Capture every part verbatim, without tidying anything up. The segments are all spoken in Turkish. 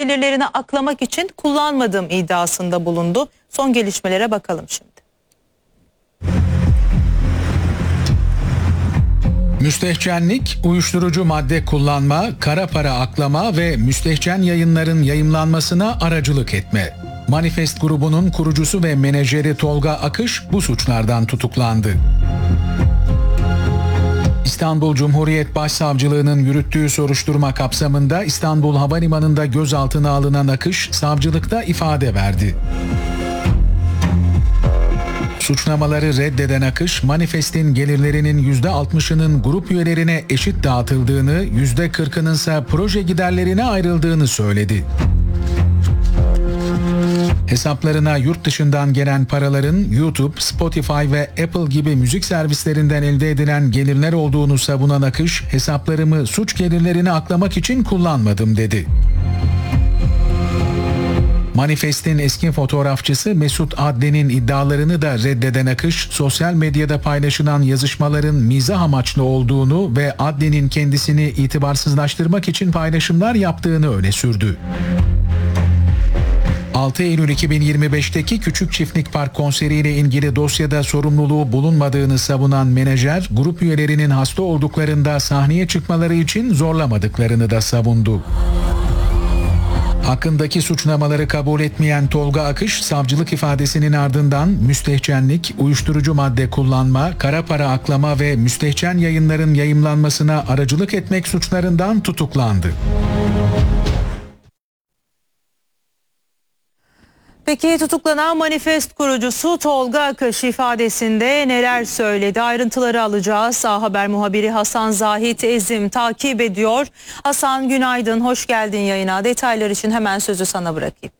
gelirlerini aklamak için kullanmadığım iddiasında bulundu. Son gelişmelere bakalım şimdi. Müstehcenlik, uyuşturucu madde kullanma, kara para aklama ve müstehcen yayınların yayımlanmasına aracılık etme. Manifest grubunun kurucusu ve menajeri Tolga Akış bu suçlardan tutuklandı. İstanbul Cumhuriyet Başsavcılığı'nın yürüttüğü soruşturma kapsamında İstanbul Havalimanı'nda gözaltına alınan Akış, savcılıkta ifade verdi. Suçlamaları reddeden Akış, Manifest'in gelirlerinin yüzde altmışının grup üyelerine eşit dağıtıldığını, yüzde kırkının ise proje giderlerine ayrıldığını söyledi. Hesaplarına yurt dışından gelen paraların YouTube, Spotify ve Apple gibi müzik servislerinden elde edilen gelirler olduğunu savunan Akış, hesaplarımı suç gelirlerini aklamak için kullanmadım dedi. Manifest'in eski fotoğrafçısı Mesut Adli'nin iddialarını da reddeden Akış, sosyal medyada paylaşılan yazışmaların mizah amaçlı olduğunu ve Adli'nin kendisini itibarsızlaştırmak için paylaşımlar yaptığını öne sürdü. altı Eylül iki bin yirmi beşteki Küçük Çiftlik Park konseriyle ilgili dosyada sorumluluğu bulunmadığını savunan menajer, grup üyelerinin hasta olduklarında sahneye çıkmaları için zorlamadıklarını da savundu. Hakkındaki suçlamaları kabul etmeyen Tolga Akış, savcılık ifadesinin ardından müstehcenlik, uyuşturucu madde kullanma, kara para aklama ve müstehcen yayınların yayımlanmasına aracılık etmek suçlarından tutuklandı. Peki tutuklanan Manifest kurucusu Tolga Akış ifadesinde neler söyledi? Ayrıntıları alacağız. A Haber muhabiri Hasan Zahit Ezim takip ediyor. Hasan günaydın, hoş geldin yayına. Detaylar için hemen sözü sana bırakayım.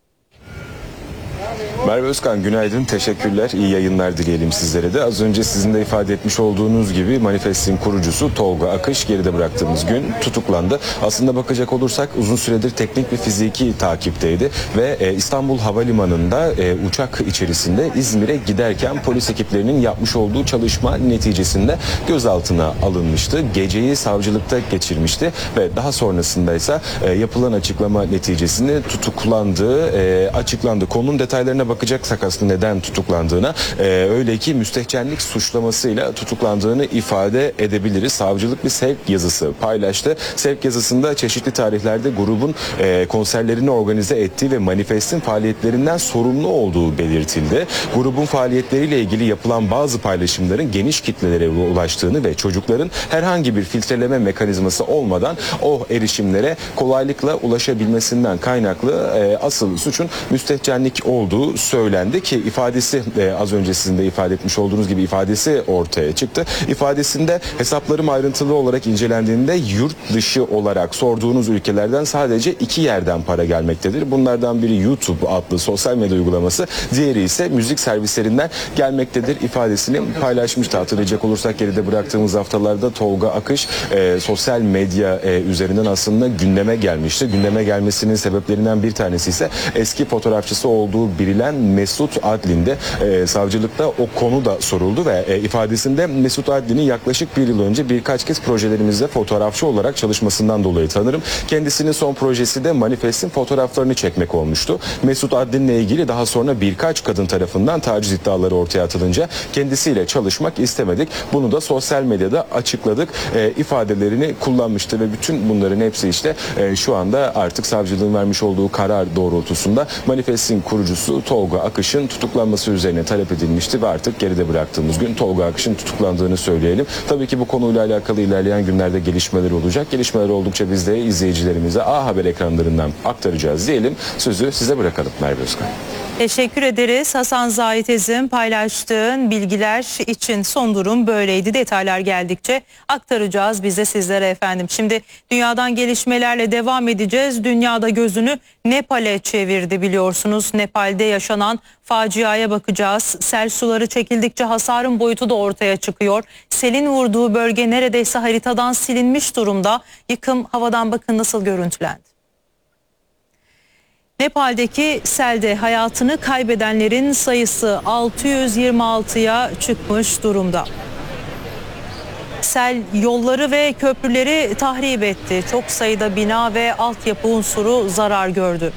Merve Özkan günaydın, teşekkürler, iyi yayınlar dileyelim sizlere de. Az önce sizin de ifade etmiş olduğunuz gibi Manifest'in kurucusu Tolga Akış geride bıraktığımız gün tutuklandı. Aslında bakacak olursak uzun süredir teknik ve fiziki takipteydi ve e, İstanbul Havalimanı'nda e, uçak içerisinde İzmir'e giderken polis ekiplerinin yapmış olduğu çalışma neticesinde gözaltına alınmıştı. Geceyi savcılıkta geçirmişti ve daha sonrasında ise e, yapılan açıklama neticesinde tutuklandığı e, açıklandı. Konunun detaylarına bakacaksak aslında neden tutuklandığına, e, öyle ki müstehcenlik suçlamasıyla tutuklandığını ifade edebiliriz. Savcılık bir sevk yazısı paylaştı. Sevk yazısında çeşitli tarihlerde grubun e, konserlerini organize ettiği ve Manifest'in faaliyetlerinden sorumlu olduğu belirtildi. Grubun faaliyetleriyle ilgili yapılan bazı paylaşımların geniş kitlelere ulaştığını ve çocukların herhangi bir filtreleme mekanizması olmadan o erişimlere kolaylıkla ulaşabilmesinden kaynaklı e, asıl suçun müstehcenlik olduğu söylendi ki ifadesi e, az önce sizin de ifade etmiş olduğunuz gibi ifadesi ortaya çıktı. İfadesinde hesaplarım ayrıntılı olarak incelendiğinde yurt dışı olarak sorduğunuz ülkelerden sadece iki yerden para gelmektedir. Bunlardan biri YouTube adlı sosyal medya uygulaması, diğeri ise müzik servislerinden gelmektedir ifadesini paylaşmıştı. Hatırlayacak olursak geride bıraktığımız haftalarda Tolga Akış e, sosyal medya e, üzerinden aslında gündeme gelmişti. Gündeme gelmesinin sebeplerinden bir tanesi ise eski fotoğrafçısı olduğu bilinen Mesut Adli'nin de e, savcılıkta o konu da soruldu ve e, ifadesinde Mesut Adli'nin yaklaşık bir yıl önce birkaç kez projelerimizde fotoğrafçı olarak çalışmasından dolayı tanırım. Kendisinin son projesi de Manifest'in fotoğraflarını çekmek olmuştu. Mesut Adli'ninle ilgili daha sonra birkaç kadın tarafından taciz iddiaları ortaya atılınca kendisiyle çalışmak istemedik. Bunu da sosyal medyada açıkladık e, ifadelerini kullanmıştı ve bütün bunların hepsi işte e, şu anda artık savcılığın vermiş olduğu karar doğrultusunda Manifest'in kurucusu Tolga Akış'ın tutuklanması üzerine talep edilmişti ve artık geride bıraktığımız gün Tolga Akış'ın tutuklandığını söyleyelim. Tabii ki bu konuyla alakalı ilerleyen günlerde gelişmeler olacak. Gelişmeler oldukça biz de izleyicilerimize A Haber ekranlarından aktaracağız diyelim. Sözü size bırakalım Merve Özkan. Teşekkür ederiz Hasan Zahit Ezim, paylaştığın bilgiler için. Son durum böyleydi. Detaylar geldikçe aktaracağız biz de sizlere efendim. Şimdi dünyadan gelişmelerle devam edeceğiz. Dünyada gözünü Nepal'e çevirdi biliyorsunuz. Nepal'de yaşanan faciaya bakacağız. Sel suları çekildikçe hasarın boyutu da ortaya çıkıyor. Selin vurduğu bölge neredeyse haritadan silinmiş durumda. Yıkım havadan bakın nasıl görüntülendi. Nepal'deki selde hayatını kaybedenlerin sayısı altı yüz yirmi altıya çıkmış durumda. Sel yolları ve köprüleri tahrip etti. Çok sayıda bina ve altyapı unsuru zarar gördü.